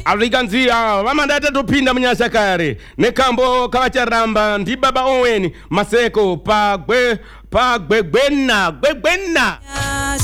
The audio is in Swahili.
Aliganzia wamandata tupinda mnyashakare nekambo kawacharamba ndi baba Owen Maseko pa gwegwena